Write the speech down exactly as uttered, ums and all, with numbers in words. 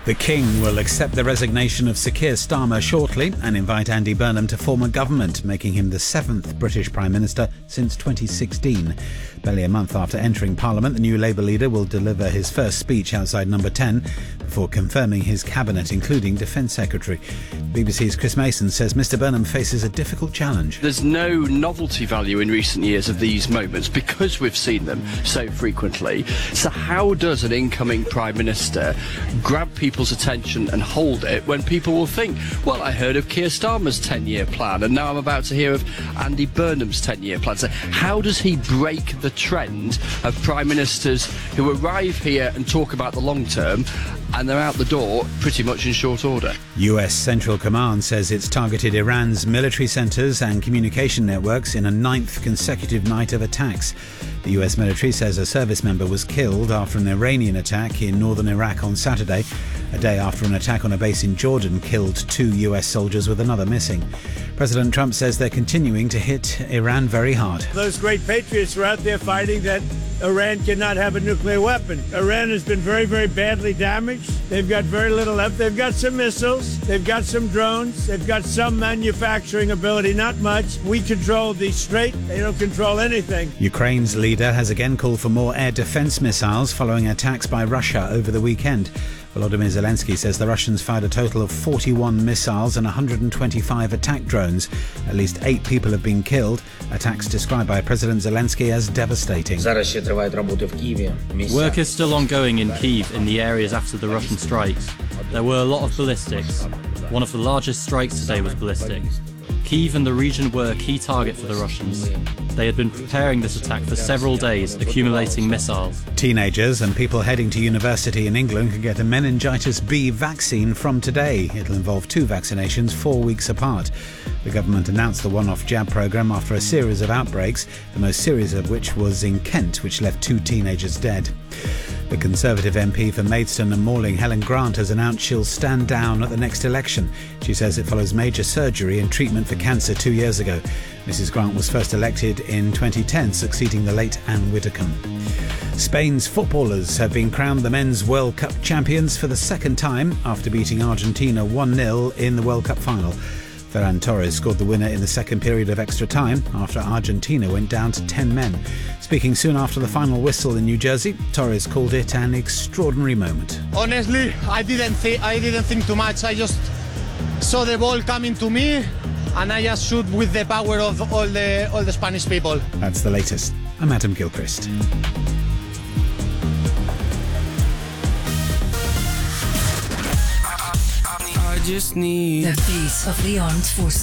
The King will accept the resignation of Sir Keir Starmer shortly and invite Andy Burnham to form a government, making him the seventh British Prime Minister since twenty sixteen. Barely a month after entering Parliament, the new Labour leader will deliver his first speech outside Number ten before confirming his cabinet, including Defence Secretary. B B C's Chris Mason says Mr Burnham faces a difficult challenge. There's no novelty value in recent years of these moments because we've seen them so frequently. So how does an incoming Prime Minister grab people's attention and hold it when people will think, well, I heard of Keir Starmer's ten-year plan and now I'm about to hear of Andy Burnham's ten-year plan. So how does he break the trend of Prime Ministers who arrive here and talk about the long term and they're out the door pretty much in short order? U S Central Command says it's targeted Iran's military centres and communication networks in a ninth consecutive night of attacks. The U S military says a service member was killed after an Iranian attack in northern Iraq on Saturday, a day after an attack on a base in Jordan killed two U S soldiers with another missing. President Trump says they're continuing to hit Iran very hard. Those great patriots are out there fighting that Iran cannot have a nuclear weapon. Iran has been very, very badly damaged. They've got very little left. They've got some missiles. They've got some drones. They've got some manufacturing ability, not much. We control the Strait. They don't control anything. Ukraine's leader has again called for more air defense missiles following attacks by Russia over the weekend. Volodymyr Zelensky says the Russians fired a total of forty-one missiles and one hundred twenty-five attack drones. At least eight people have been killed. Attacks described by President Zelensky as devastating. Work is still ongoing in Kyiv in the areas after the Russian strikes. There were a lot of ballistics. One of the largest strikes today was ballistic. Kyiv and the region were a key target for the Russians. They had been preparing this attack for several days, accumulating missiles. Teenagers and people heading to university in England can get a meningitis B vaccine from today. It'll involve two vaccinations four weeks apart. The government announced the one-off jab programme after a series of outbreaks, the most serious of which was in Kent, which left two teenagers dead. The Conservative M P for Maidstone and Malling, Helen Grant, has announced she'll stand down at the next election. She says it follows major surgery and treatment for cancer two years ago. Missus Grant was first elected in twenty ten, succeeding the late Anne Widdecombe. Spain's footballers have been crowned the Men's World Cup champions for the second time after beating Argentina one nil in the World Cup final. Ferran Torres scored the winner in the second period of extra time after Argentina went down to ten men. Speaking soon after the final whistle in New Jersey, Torres called it an extraordinary moment. Honestly, I didn't think I didn't think too much. I just saw the ball coming to me, and I just shoot with the power of all the all the Spanish people. That's the latest. I'm Adam Gilchrist. I just need the face of the armed forces.